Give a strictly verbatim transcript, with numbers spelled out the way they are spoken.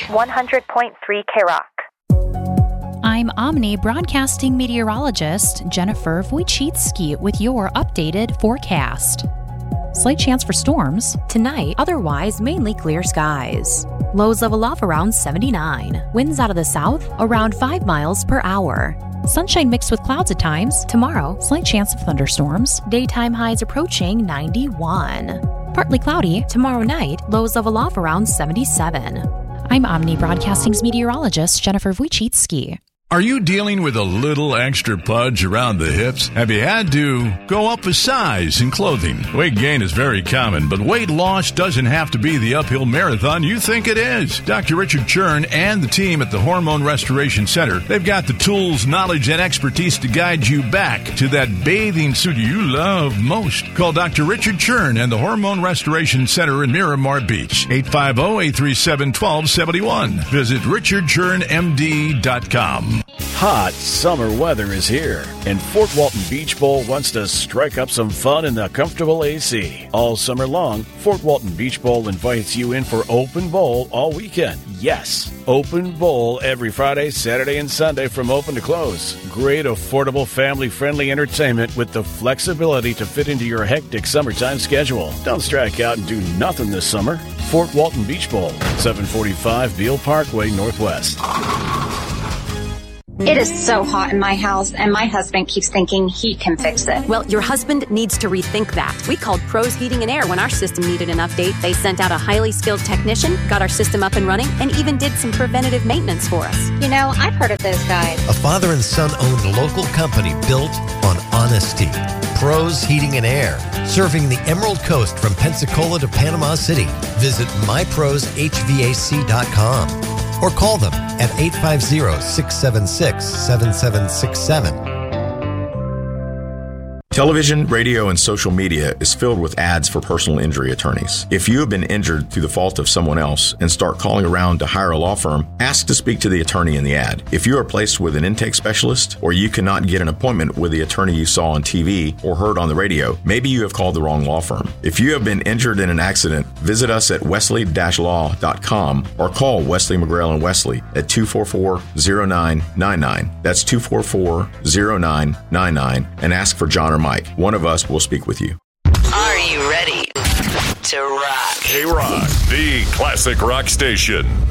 one hundred point three K-Rock. I'm Omni broadcasting meteorologist Jennifer Wojcicki with your updated forecast. Slight chance for storms. Tonight, otherwise mainly clear skies. Lows level off around seventy-nine. Winds out of the south around five miles per hour. Sunshine mixed with clouds at times. Tomorrow, slight chance of thunderstorms. Daytime highs approaching ninety-one. Partly cloudy. Tomorrow night, lows level off around seventy-seven. I'm Omni Broadcasting's meteorologist Jennifer Wojcicki. Are you dealing with a little extra pudge around the hips? Have you had to go up a size in clothing? Weight gain is very common, but weight loss doesn't have to be the uphill marathon you think it is. Doctor Richard Chern and the team at the Hormone Restoration Center, they've got the tools, knowledge, and expertise to guide you back to that bathing suit you love most. Call Doctor Richard Chern and the Hormone Restoration Center in Miramar Beach, eight five zero, eight three seven, one two seven one. Visit richard chern m d dot com. Hot summer weather is here, and Fort Walton Beach Bowl wants to strike up some fun in the comfortable A C. All summer long, Fort Walton Beach Bowl invites you in for open bowl all weekend. Yes, open bowl every Friday, Saturday, and Sunday from open to close. Great, affordable, family-friendly entertainment with the flexibility to fit into your hectic summertime schedule. Don't strike out and do nothing this summer. Fort Walton Beach Bowl, seven forty-five Beale Parkway Northwest. It is so hot in my house, and my husband keeps thinking he can fix it. Well, your husband needs to rethink that. We called Pros Heating and Air when our system needed an update. They sent out a highly skilled technician, got our system up and running, and even did some preventative maintenance for us. You know, I've heard of those guys. A father and son-owned local company built on honesty. Pros Heating and Air, serving the Emerald Coast from Pensacola to Panama City. Visit my pros h v a c dot com. Or call them at eight five zero, six seven six, seven seven six seven. Television, radio, and social media is filled with ads for personal injury attorneys. If you have been injured through the fault of someone else and start calling around to hire a law firm, ask to speak to the attorney in the ad. If you are placed with an intake specialist or you cannot get an appointment with the attorney you saw on T V or heard on the radio, maybe you have called the wrong law firm. If you have been injured in an accident, visit us at wesley dash law dot com or call Wesley McGrail and Wesley at two four four, zero nine nine nine. That's two four four, zero nine nine nine and ask for John or Mike. One of us will speak with you. Are you ready to rock? K-Rock, the classic rock station.